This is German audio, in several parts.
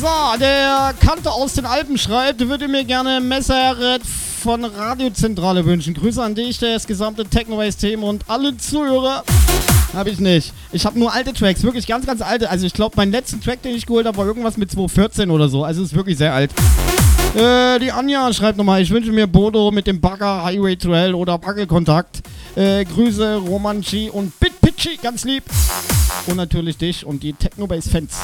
So, der Kante aus den Alpen schreibt, würde mir gerne Messeret von Radiozentrale wünschen. Grüße an dich, das gesamte Techno-Bass-Team und alle Zuhörer. Hab ich nicht. Ich habe nur alte Tracks, wirklich ganz, ganz alte. Also ich glaube, meinen letzten Track, den ich geholt habe, war irgendwas mit 2014 oder so. Also ist wirklich sehr alt. Die Anja schreibt nochmal, ich wünsche mir Bodo mit dem Bagger, Highway to Hell oder Wackelkontakt. Grüße Romanchi und Bitpitchy, ganz lieb. Und natürlich dich und die Techno-Bass-Fans.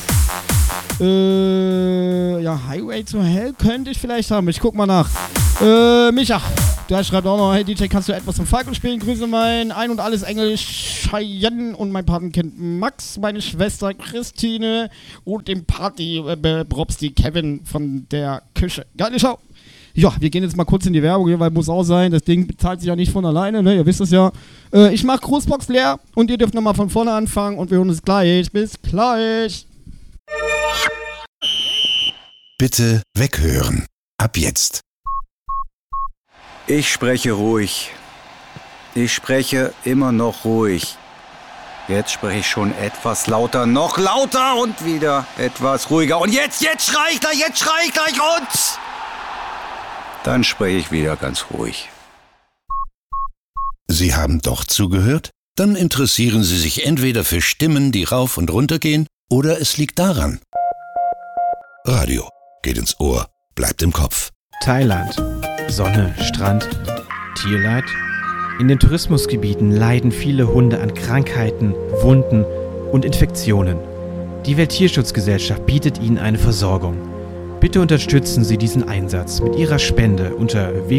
Ja, Highway to Hell könnte ich vielleicht haben. Ich guck mal nach. Micha, der schreibt auch noch, hey DJ, kannst du etwas vom Falco spielen? Grüße mein Ein- und Alles Englisch, Cheyenne und mein Patenkind Max, meine Schwester Christine und dem Party-Propsti Kevin von der Küche. Geile Schau. Ja, wir gehen jetzt mal kurz in die Werbung hier, weil muss auch sein, das Ding bezahlt sich ja nicht von alleine, ne? Ihr wisst es ja. Ich mach Großbox leer und ihr dürft nochmal von vorne anfangen und wir hören uns gleich. Bis gleich. Bitte weghören. Ab jetzt. Ich spreche ruhig. Ich spreche immer noch ruhig. Jetzt spreche ich schon etwas lauter, noch lauter und wieder etwas ruhiger. Und jetzt schrei ich gleich und dann spreche ich wieder ganz ruhig. Sie haben doch zugehört? Dann interessieren Sie sich entweder für Stimmen, die rauf und runter gehen, oder es liegt daran. Radio geht ins Ohr, bleibt im Kopf. Thailand. Sonne, Strand, Tierleid. In den Tourismusgebieten leiden viele Hunde an Krankheiten, Wunden und Infektionen. Die Welttierschutzgesellschaft bietet ihnen eine Versorgung. Bitte unterstützen Sie diesen Einsatz mit Ihrer Spende unter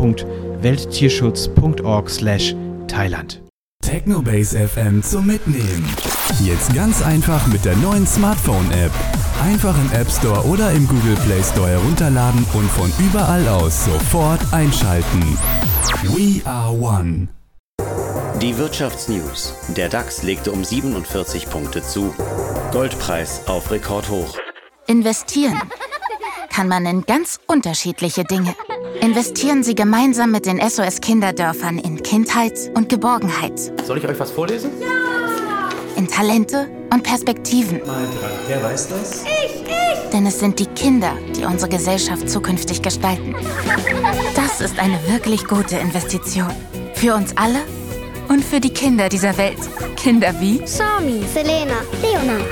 www.welttierschutz.org/Thailand. Techno-Bass FM zum Mitnehmen. Jetzt ganz einfach mit der neuen Smartphone-App. Einfach im App Store oder im Google Play Store herunterladen und von überall aus sofort einschalten. We are one. Die Wirtschaftsnews. Der DAX legte um 47 Punkte zu. Goldpreis auf Rekordhoch. Investieren kann man in ganz unterschiedliche Dinge. Investieren Sie gemeinsam mit den SOS-Kinderdörfern in Kindheit und Geborgenheit. Soll ich euch was vorlesen? Ja! In Talente und Perspektiven. Mal dran. Wer weiß das? Ich! Denn es sind die Kinder, die unsere Gesellschaft zukünftig gestalten. Das ist eine wirklich gute Investition. Für uns alle und für die Kinder dieser Welt. Kinder wie Sami, Selena, Leonard.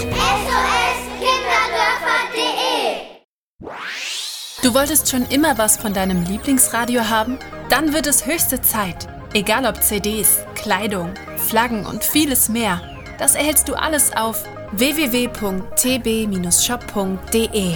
SOS-Kinderdörfer.de. Du wolltest schon immer was von deinem Lieblingsradio haben? Dann wird es höchste Zeit. Egal ob CDs, Kleidung, Flaggen und vieles mehr. Das erhältst du alles auf www.tb-shop.de.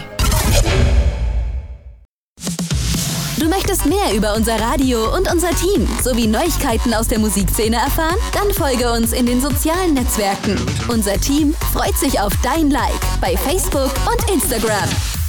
Du möchtest mehr über unser Radio und unser Team sowie Neuigkeiten aus der Musikszene erfahren? Dann folge uns in den sozialen Netzwerken. Unser Team freut sich auf dein Like bei Facebook und Instagram.